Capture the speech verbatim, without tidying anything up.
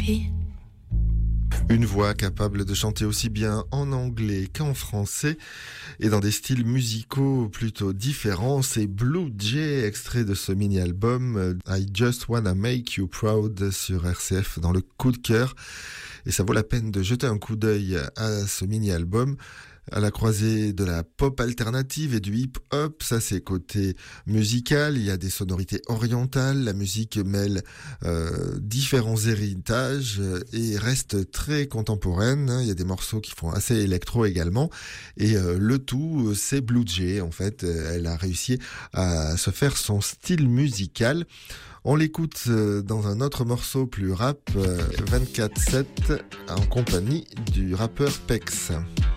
happy. Une voix capable de chanter aussi bien en anglais qu'en français et dans des styles musicaux plutôt différents. C'est Blue Jay, extrait de ce mini-album I Just Wanna Make You Proud sur R C F dans le coup de cœur. Et ça vaut la peine de jeter un coup d'œil à ce mini-album. À la croisée de la pop alternative et du hip-hop, ça c'est côté musical, il y a des sonorités orientales, la musique mêle euh, différents héritages et reste très contemporaine, il y a des morceaux qui font assez électro également, et euh, le tout c'est Blue Jay en fait, elle a réussi à se faire son style musical. On l'écoute dans un autre morceau plus rap, vingt-quatre sept, en compagnie du rappeur Pex.